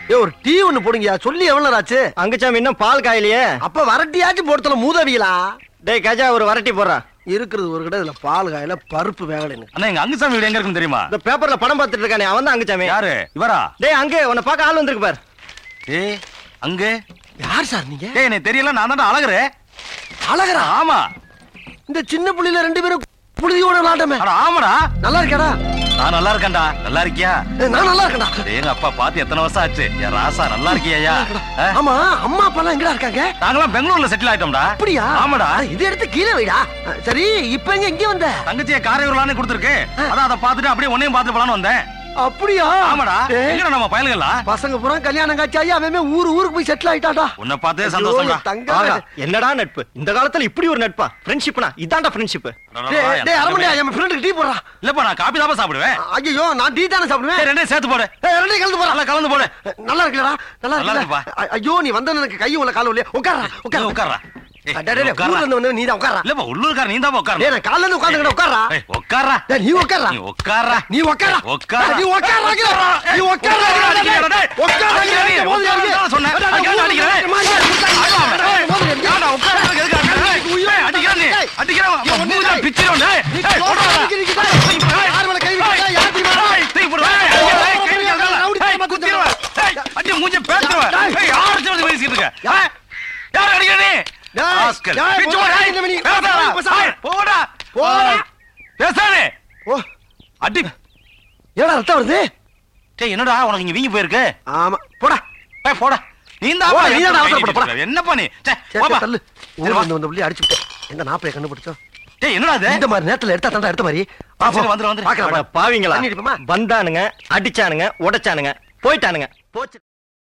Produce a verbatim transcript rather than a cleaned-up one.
ஏ ஒரு டீ ஒண்ணு போடுங்கயா. சொல்லி எவ்வளவு நேரம் ஆச்சு? அங்கச்சாமி இன்னும் பால் காயிலையே. அப்ப வரட்டியாச்சும் போடுத்தல மூதவிகளா. டேய் கஜா ஒரு வரட்டி போடுறா. இருக்கிறது ஒரு கடை, இதுல பால் காயில பருப்பு வேகலைன்னு. அண்ணா எங்க அங்குசாமி வீடு எங்க இருக்குன்னு தெரியுமா? இந்த பேப்பர்ல படம் பார்த்துட்டு இருக்கானே அவன் தான் அங்கச்சாமி. யாரு இவரா? டேய் அங்கே உன்னை பார்க்க ஆள் வந்திருக்கு பாரு. ஏய் அங்கே யார் சார் நீங்க? டேய் எனக்கு தெரியல, நான் தான் அழகுறே. அழகரா? ஆமா. இந்த சின்ன புள்ளில ரெண்டு பேரும் புழுதியோட விளாட்டமே. அட ஆமாடா. நல்லா இருக்கடா? நான் நல்லா இருக்கேன்டா. நல்லா இருக்கியா? நான் நல்லா இருக்கேன்டா. எங்க அப்பா பாத்து எத்தனை வருஷம் ஆச்சு? என் ராசா நல்லா இருக்கியா? ஆமா, அம்மா அப்பா எல்லாம் எங்கடா இருக்காங்க? நாங்களாம் பெங்களூர்ல செட்டில் ஆயிட்டோம்டா. அப்படியா? ஆமாடா. இது எடுத்து கீழே வைடா. சரி இப்ப எங்க இங்க வந்த? தங்கச்சியை காரையூர்லான்னு கொடுத்துருக்கு. அதான் அதை பார்த்துட்டு அப்படியே உன்னையும் பார்த்து போலான்னு வந்தேன். அப்படியா? ஆமாடா. எங்க நம்ம பயலுங்களா? பசங்க பூரா கல்யாணம் காட்சி அவன் ஊரு ஊருக்கு போய் செட்டில் ஆயிட்டாடா. உன்னை பார்த்தே சந்தோஷம்டா. என்னடா நட்பு இந்த காலத்துல இப்படி ஒரு நட்பா? ஃப்ரெண்ட்ஷிப்னா இதான்டா ஃப்ரெண்ட்ஷிப். டேய் அரமணியா என் ஃப்ரெண்டுக்கு டீ போடுறா. இல்லப்பா நான் காபி தான் சாப்பிடுவேன். ஐயோ நான் டீ தானே சாப்பிடுவேன். ரெண்டையும் சேர்த்து போடு. ஏய் ரெண்டையும் கலந்து போடு. நல்லா கலந்து போடு. நல்லா இருக்குடா. நல்லா நல்லா இருக்குப்பா. இருக்குப்பா. ஐயோ நீ வந்த எனக்கு கை உள்ள கால் இல்லையா? உட்கார்றா உட்கார்றா உட்கார்றா. டேய் டேய் ஊர்ல இருந்து வந்து நீ தான் உட்கார்றா. இல்லப்பா உள்ளூர்கார நீ தான் உட்கார்றா. டேய் நான் கால்ல இருந்து உட்கார்ந்துடா உட்கார்றா. ஏய் உட்கார்றா. டேய் நீ உட்கார்றா. நீ உட்கார்றா. நீ உட்கார்றா. உட்கார்றா. நீ உட்கார்றா. நீ உட்கார்றா. டேய் உட்கார்றா. நீ உட்கார்றா சொன்னேன். அடிக்கற அடிக்கற. யாடா உட்கார்றா எதுக்கு அடிக்கற? ஏய் அடிக்கற நீ. அடிக்கற மூஞ்ச பிச்சிரோம் டேய். ஏய் போடா. யார் மேல கை வைக்கிறா? யார் தெரியுமா? ஏய் தூக்கி போடு. ஏய் கை வைக்கிறா. ஏய் குத்திடுவா. ஏய் அடி மூஞ்ச பேத்துவா. ஏய் யார் வந்து பேசிட்டு இருக்க? ஏய் யார் அடிக்கற நீ? ஆஸ்கல் பிச்சு போடா. போடா. போடா. பேசாதே. ஓ அடி. ஏடா ரத்தம் வருது? டேய் என்னடா உனக்கு இங்க வீங்கி போயிருக்கு? ஆமா போடா. ஏய் போடா. நீ தான் ஓ நீ தான் அவசரப்பட போடா. என்னப்பா நீ? டேய் வா வா தள்ளு. ஊர்ல வந்து வந்த புள்ளி அடிச்சு எங்க நாப்பைய கண்டுபிடிச்சோம். டேய் என்னடா இது? இந்த மாதிரி நேரத்துல எடுத்தா தண்டா எடுத்த மாதிரி. வா சரி வந்துரு வந்துரு. பாக்கலாம். பாவிங்களா வந்தானுங்க, அடிச்சானுங்க, உடைச்சானுங்க, போயிட்டானுங்க. போச்சு.